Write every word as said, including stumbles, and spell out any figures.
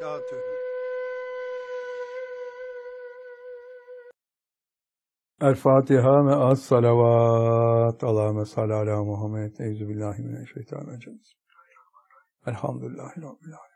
وبركاته. El-Fatiha me'as salavat. Allahümme salli ala Muhammed. Euzubillahimineşşeytanirracim. Elhamdülillahi Rabbil alemin.